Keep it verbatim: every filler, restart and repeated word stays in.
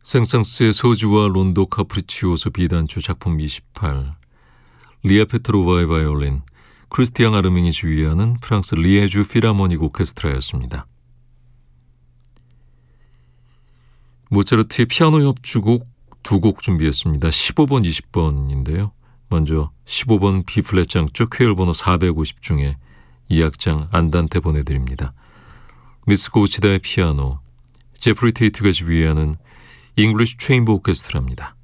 생상스의 소주와 론도 카프리치오소 비단주 작품 이십팔, 리아 페트로바의 바이올린, 크리스티앙 아르밍이 지휘하는 프랑스 리에주 필하모닉 오케스트라였습니다. 모차르트의 피아노 협주곡 두 곡 준비했습니다. 십오 번, 이십 번인데요. 먼저 십오 번 B플랫 장조 쾌열 번호 사백오십 중에 이 악장 안단테 보내드립니다. 미스 고치다의 피아노, 제프리 테이트가 지휘하는 잉글리시 체인버 오케스트라입니다.